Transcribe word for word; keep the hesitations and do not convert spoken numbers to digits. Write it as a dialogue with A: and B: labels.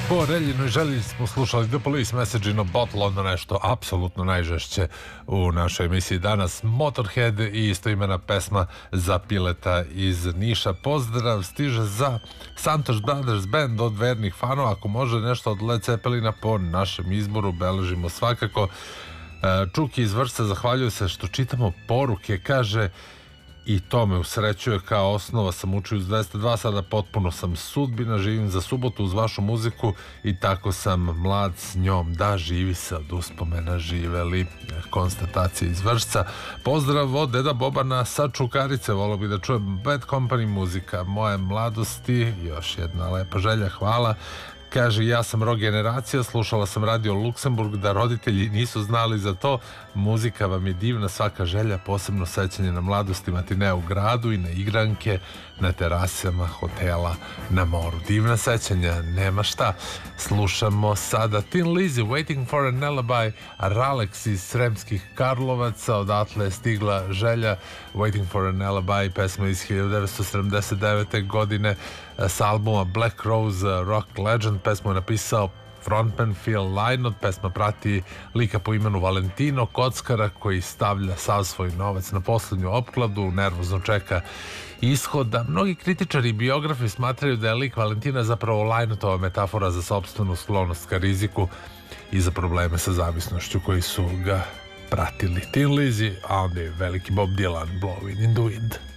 A: Po Reljinoj želji smo slušali The Police, Message in a Bottle, onda nešto apsolutno najžešće u našoj emisiji danas, Motorhead i istoimena pesma za Pileta iz Niša. Pozdrav stiže za Santos Brothers Band od vernih fanova. Ako može nešto od Led Zeppelina po našem izboru, beležimo svakako. Čuki iz Vršca zahvaljuje se što čitamo poruke, kaže: i to me usrećuje, kao osnova sam učio uz dvesta dva, sada potpuno sam sudbina, živim za subotu uz vašu muziku i tako sam mlad s njom, da, živi se od uspomena, živeli. Konstatacija iz Vršca. Pozdrav od deda Bobana sa Čukarice, volio bi da čujem Bad Company muzika moje mladosti, još jedna lepa želja, hvala. Kaže, ja sam rock generacija, slušala sam radio Luksemburg, da roditelji nisu znali za to. Muzika vam je divna, svaka želja, posebno sećanje na mladosti, matinea u gradu i na igranke na terasama hotela na moru. Divna sećanja, nema šta. Slušamo sada Tin Lizzy, Waiting for an Alibi, Ralex iz Sremskih Karlovaca, odatle je stigla želja. Waiting for an Alibi, pesma iz hiljadu devetsto sedamdeset devete. godine sa albuma Black Rose Rock Legend. Pesmu je napisao frontman Phil Lynott. Pesma prati lika po imenu Valentino, kockara koji stavlja sav svoj novac na poslednju opkladu, nervozno čeka ishoda. Mnogi kritičari i biografi smatraju da je lik Valentina zapravo Lynottova metafora za sopstvenu sklonost ka riziku i za probleme sa zavisnošću koji su ga pratili. Tin Lizzy, a onda je veliki Bob Dylan, Blowing in the Wind.